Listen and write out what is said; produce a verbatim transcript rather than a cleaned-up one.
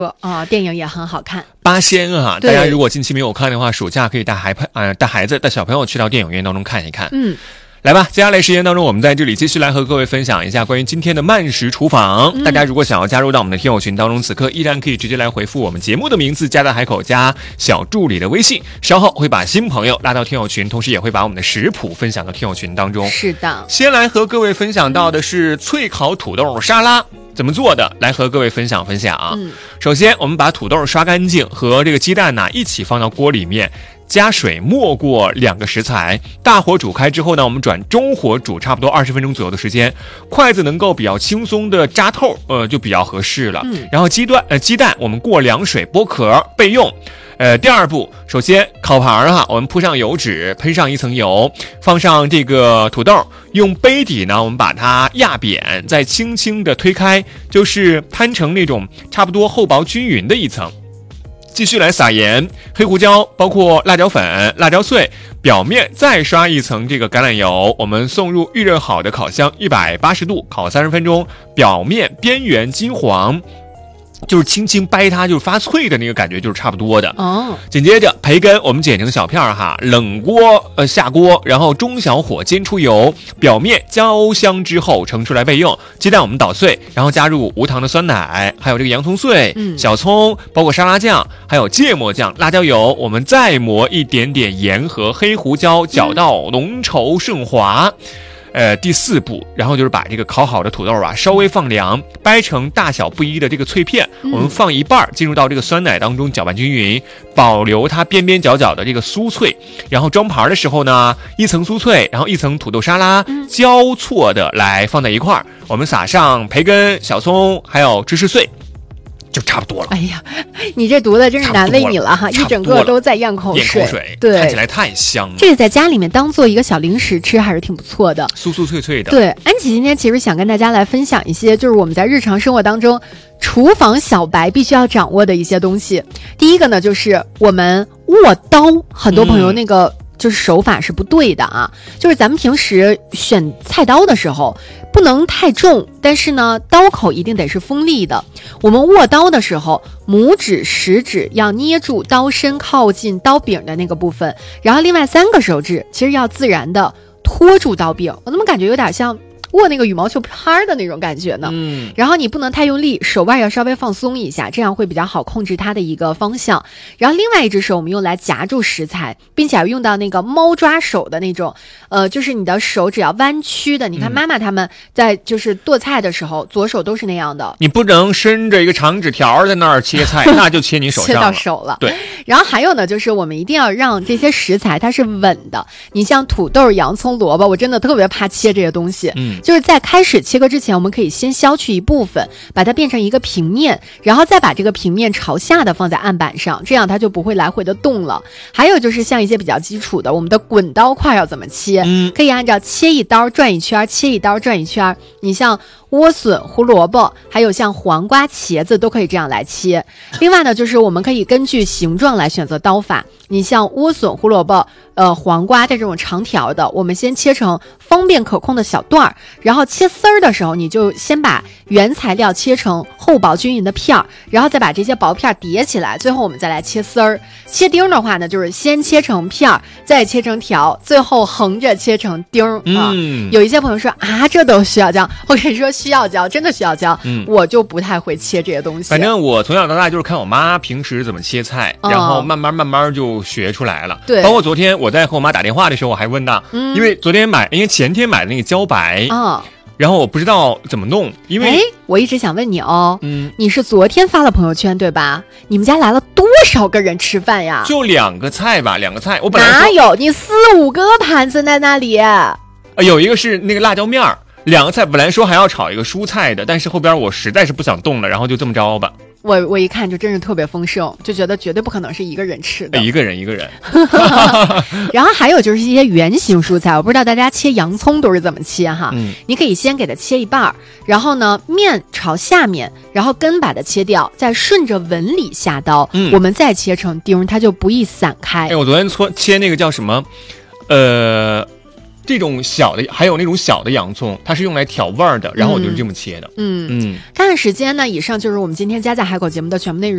啊、哦，电影也很好看。 八仙啊，大家如果近期没有看的话，暑假可以带孩呃带孩子带小朋友去到电影院当中看一看。 嗯。 来吧，接下来时间当中，我们在这里继续来和各位分享一下关于今天的慢食厨房。嗯、大家如果想要加入到我们的听友群当中，此刻依然可以直接来回复我们节目的名字，加到海口加小助理的微信，稍后会把新朋友拉到听友群，同时也会把我们的食谱分享到听友群当中。 是的， 先来和各位分享到的是脆烤土豆沙拉。怎么做的？来和各位分享分享。嗯、首先，我们把土豆刷干净，和这个鸡蛋呢一起放到锅里面，加水没过两个食材，大火煮开之后呢，我们转中火煮差不多二十分钟左右的时间，筷子能够比较轻松的扎透，呃，就比较合适了。嗯、然后鸡蛋，呃，鸡蛋我们过凉水剥壳备用。呃，第二步，首先烤盘哈，我们铺上油纸，喷上一层油，放上这个土豆，用杯底呢，我们把它压扁，再轻轻的推开，就是摊成那种差不多厚薄均匀的一层。继续来撒盐、黑胡椒，包括辣椒粉、辣椒碎，表面再刷一层这个橄榄油，我们送入预热好的烤箱，一百八十度烤三十分钟，表面边缘金黄。就是轻轻掰它，就是发脆的那个感觉，就是差不多的。哦。紧接着培根我们剪成小片哈，冷锅呃下锅，然后中小火煎出油，表面焦香之后盛出来备用。鸡蛋我们捣碎，然后加入无糖的酸奶，还有这个洋葱碎、嗯、小葱，包括沙拉酱，还有芥末酱、辣椒油，我们再抹一点点盐和黑胡椒，搅到浓稠顺滑。呃，第四步，然后就是把这个烤好的土豆啊稍微放凉，掰成大小不一的这个脆片，嗯、我们放一半进入到这个酸奶当中，搅拌均匀，保留它边边角角的这个酥脆。然后装盘的时候呢，一层酥脆，然后一层土豆沙拉，嗯、交错的来放在一块儿，我们撒上培根、小葱，还有芝士碎。就差不多了。 哎呀，你这读的真是难为你了哈，一整个都在咽口水， 咽口水， 对， 看起来太香了。 这个在家里面当做一个小零食吃，还是挺不错的， 酥酥脆脆的。 对，安琪今天其实想跟大家来分享一些，就是我们在日常生活当中，厨房小白必须要掌握的一些东西。第一个呢，就是我们握刀，很多朋友那个。嗯就是手法是不对的啊，就是咱们平时选菜刀的时候不能太重，但是呢刀口一定得是锋利的。我们握刀的时候，拇指食指要捏住刀身靠近刀柄的那个部分，然后另外三个手指其实要自然的托住刀柄。我怎么感觉有点像握那个羽毛球拍的那种感觉呢？嗯，然后你不能太用力，手腕要稍微放松一下，这样会比较好控制它的一个方向。然后另外一只手我们用来夹住食材，并且要用到那个猫抓手的那种，呃，就是你的手只要弯曲的。你看妈妈他们在就是剁菜的时候，左手都是那样的。 你不能伸着一个长纸条在那儿切菜，那就切你手上了， 切到手了。 对。 然后还有呢，就是我们一定要让这些食材它是稳的。你像土豆、洋葱、萝卜，我真的特别怕切这些东西。嗯。就是在开始切割之前，我们可以先削去一部分，把它变成一个平面，然后再把这个平面朝下的放在案板上，这样它就不会来回的动了。还有就是像一些比较基础的，我们的滚刀块要怎么切？嗯，可以按照切一刀转一圈，切一刀转一圈。你像莴笋、胡萝卜，还有像黄瓜、茄子都可以这样来切。另外呢，就是我们可以根据形状来选择刀法。你像莴笋、胡萝卜、呃黄瓜这种长条的，我们先切成方便可控的小段儿，然后切丝儿的时候，你就先把原材料切成厚薄均匀的片儿，然后再把这些薄片叠起来，最后我们再来切丝儿。切丁的话呢，就是先切成片儿，再切成条，最后横着切成丁儿啊。嗯、有一些朋友说啊，这都需要教，我跟你说需要教，真的需要教。嗯，我就不太会切这些东西。 反正我从小到大就是看我妈平时怎么切菜，嗯、然后慢慢慢慢就学出来了。对，包括昨天我在和我妈打电话的时候，我还问她，嗯、因为昨天买，因为前天买的那个茭白啊。然后我不知道怎么弄，因为哎，我一直想问你哦，嗯，你是昨天发了朋友圈对吧？你们家来了多少个人吃饭呀？ 就两个菜吧，两个菜。我本来哪有你四五个盘子在那里？ 呃，有一个是那个辣椒面儿，两个菜本来说还要炒一个蔬菜的，但是后边我实在是不想动了，然后就这么着吧。 我我一看就真是特别丰盛，就觉得绝对不可能是一个人吃的， 一个人一个人。 然后还有就是一些圆形蔬菜，我不知道大家切洋葱都是怎么切哈。嗯，你可以先给它切一半，然后呢面朝下面，然后根把它切掉，再顺着纹理下刀，嗯、我们再切成丁，它就不易散开。 哎，我昨天搓切那个叫什么，呃。这种小的还有那种小的洋葱，它是用来调味儿的，然后我就是这么切的。嗯嗯， 看看时间呢，以上就是我们今天家家海口节目的全部内容。